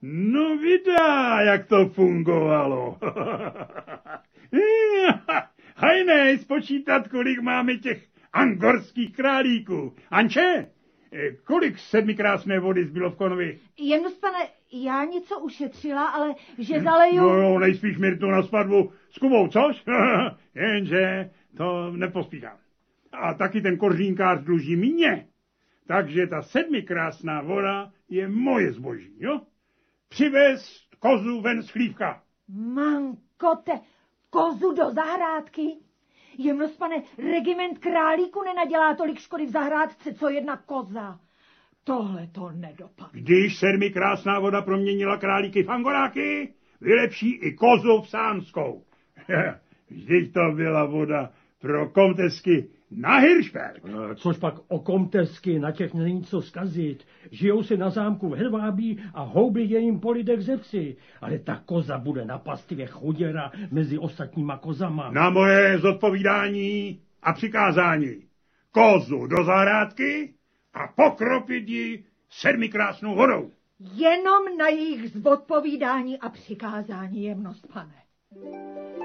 No vydá, jak to fungovalo. Hajnej spočítat, kolik máme těch angorských králíků. Anče, kolik sedmikrásné vody zbylo v konvi? Jemnost, pane, já něco ušetřila, ale že zaleju... No, nejspíš Mirtu na svatbu s Kubou, což? Jenže to nepospíchám. A taky ten kořínkář dluží mě. Takže ta sedmikrásná voda je moje zboží, jo? Přivez kozu ven z chlívka. Mankote, kozu do zahrádky? Jemnost, pane, regiment králíku nenadělá tolik škody v zahrádce, co jedna koza. Tohle to nedopadne. Když sedmikrásná voda proměnila králíky v angoráky, vylepší i kozu v sánskou. Vždyť to byla voda pro komtesky na Hiršberg. Což pak o komtesky, na těch není co zkazit. Žijou si na zámku v Hedvábí a houbí je jim po lidech zepsi. Ale ta koza bude na pastvě chuděra mezi ostatníma kozama. Na moje zodpovídání a přikázání. Kozu do zahrádky a pokropit ji sedmikrásnou vodou. Jenom na jejich zodpovídání a přikázání, jemnost, pane.